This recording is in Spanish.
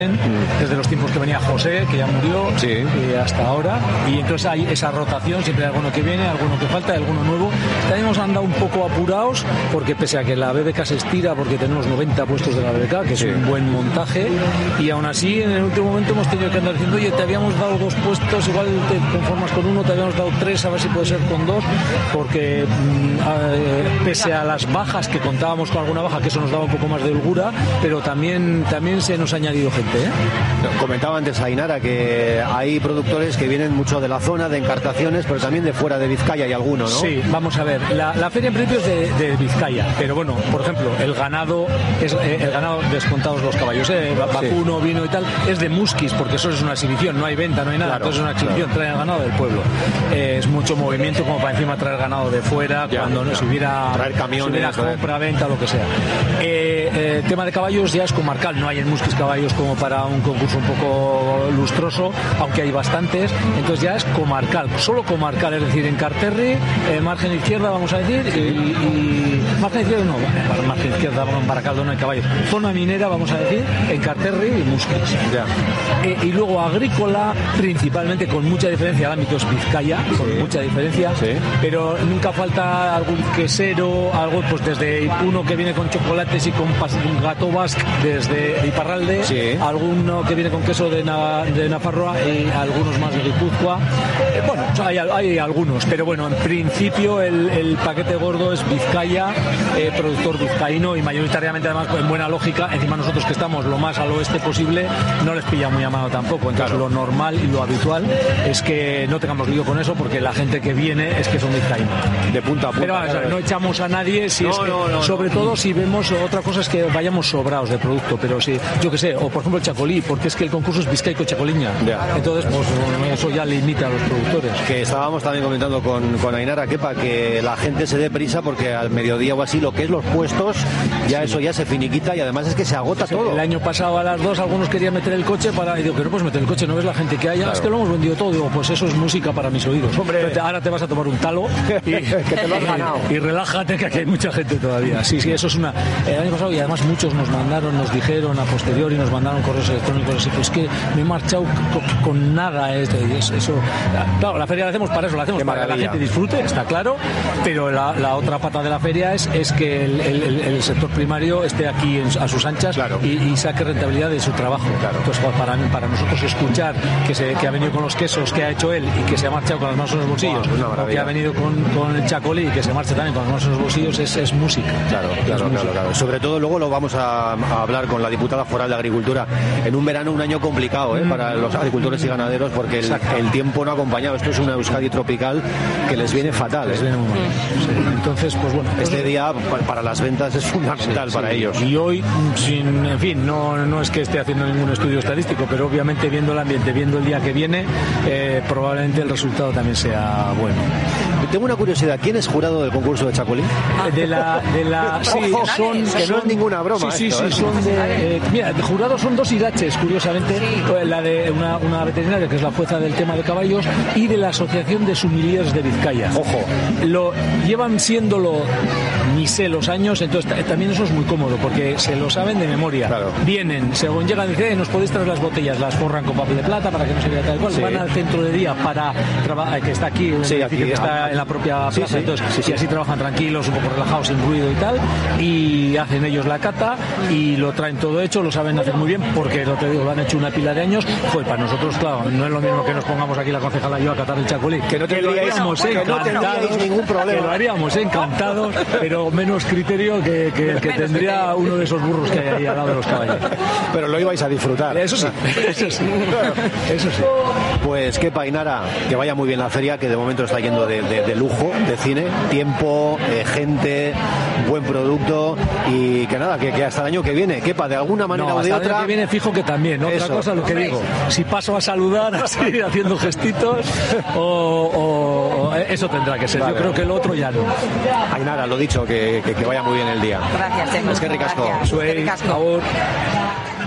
desde los tiempos que venía José, que ya murió, hasta ahora, y entonces hay esa rotación, siempre hay alguno que viene, alguno que falta, alguno nuevo. También hemos andado un poco apurados, porque pese a que la BBK se estira, porque tenemos 90 puestos de la BBK, que es un buen montaje, y aún así en el último momento hemos tenido que andar diciendo, oye, te habíamos dado 2 puestos, igual te conformas con 1, te habíamos dado 3, a ver si puede ser con 2, porque pese a las bajas, que contábamos con alguna baja, que eso nos daba un poco más de holgura, pero también se nos ha añadido gente, ¿eh? Comentaba antes Ainara que hay productores que vienen mucho de la zona, de Encartaciones, pero también de fuera de Vizcaya hay alguno, ¿no? Sí, vamos a ver, la feria en principio es de Vizcaya, pero bueno, por ejemplo, el ganado descontados los caballos, vacuno, vino y tal, es de Musquis, porque eso es una exhibición, no hay venta, no hay nada, entonces es una exhibición, trae el ganado del pueblo. Es mucho movimiento como para encima traer ganado de fuera, cuando no se hubiera traer camiones, compra, venta, lo que sea. Tema de caballos ya es comarcal, no hay en Musquis caballos como para un concurso un poco lustroso, aunque hay bastantes, entonces ya es comarcal, solo comarcal, es decir, en Carterri, margen izquierda, vamos a decir, y margen izquierda no, para margen izquierda, en Baracaldo no hay caballos, zona minera, vamos a decir, en Carterri y Musquis. Y luego agrícola, principalmente con mucha diferencia, el ámbito es Vizcaya, con mucha diferencia, pero nunca falta algún quesero, algo, pues desde uno que viene con chocolates y con un gato basque desde Iparralde, alguno que viene con queso de Nafarroa y algunos más de Guipúzcoa. Bueno, hay algunos, pero bueno, en principio el paquete gordo es Vizcaya, productor vizcaíno, y mayoritariamente además en buena lógica, encima nosotros que estamos lo más al oeste posible, no les pilla muy a mano tampoco, entonces lo normal y lo habitual es que no tengamos lío con eso, porque la gente que viene es que son vizcaínos. De punta a punta. Pero vamos, no echamos a nadie, sobre todo si vemos, otra cosa es que vayamos sobrados de producto, pero si, yo que sé, o por ejemplo el chacolí, porque es que el concurso es Vizcaico Chacoliña, entonces pues eso ya limita a los productores. Que estábamos también comentando con Ainara, que la gente se dé prisa, porque al mediodía o así lo que es los puestos, ya eso ya se finiquita, y además es que se agota todo. El año pasado a las 2 algunos querían meter el coche y digo, que no puedes meter el coche, no ves la gente que hay, es que lo hemos vendido todo, digo, pues eso es música para mis oídos. Hombre, ahora te vas a tomar un talo y que te lo has ganado. Y relájate, que aquí hay mucha gente todavía. Sí, eso es una... El año pasado, y además muchos nos dijeron a posteriori, nos mandaron correos electrónicos así, pues que me he marchado con nada. Eso, claro, la feria la hacemos para eso, la hacemos para que la gente disfrute, está claro, pero la otra pata de la feria es que el sector primario esté aquí a sus anchas, y saque rentabilidad de su trabajo. Entonces, para nosotros escuchar que ha venido con los quesos que ha hecho él y que se ha marchado con las manos en los bolsillos, que ha venido con el chacolí y que se marche también con las manos en los bolsillos, es música. Claro. Sobre todo luego lo vamos a hablar con la diputada foral de Agricultura en un verano, un año complicado para los agricultores y ganaderos, porque el tiempo no ha acompañado. Esto es una Euskadi tropical que les viene fatal. Les viene muy mal. Entonces, pues bueno, este día para las ventas es fundamental para ellos. Y hoy, en fin, no es que esté haciendo ningún estudio estadístico, pero obviamente viendo el ambiente, viendo el día que viene, probablemente el resultado también sea bueno. Tengo una curiosidad, ¿quién es jurado del concurso de Chacolí? Que no es ninguna broma. Son de... mira, de jurados son 2 iraches, curiosamente, la de una veterinaria, que es la jueza del tema de caballos, y de la Asociación de Sumiliers de Vizcaya. Ojo. Llevan siéndolo ni sé los años, entonces también eso es muy cómodo, porque se lo saben de memoria. Vienen, según llegan, dicen, nos podéis traer las botellas, las forran con papel de plata para que no se vea tal cual, van al centro de día para trabajar, que está aquí, que está en la propia plaza, entonces y así trabajan tranquilos, un poco relajados, sin ruido y tal, y hacen ellos la cata y lo traen todo hecho, lo saben hacer muy bien, porque no te digo, lo han hecho una pila de años. Para nosotros, claro, no es lo mismo que nos pongamos aquí la concejala y yo a catar el chacolí, que no tendríamos ningún problema, que lo haríamos encantados, pero menos criterio que tendría uno de esos burros que hay ahí al lado de los caballos. Pero lo ibais a disfrutar. Eso sí. Pues que Ainara, que vaya muy bien la feria, que de momento está yendo de lujo, de cine, tiempo, gente, buen producto, y que nada, que hasta el año que viene, quepa de alguna manera o de otra. El año que viene fijo que también, otra cosa lo que digo, si paso a saludar así haciendo gestitos o eso tendrá que ser. Yo creo que el otro ya no. Ainara, lo dicho, que vaya muy bien el día. Gracias, es que ricasco. Gracias. Por favor.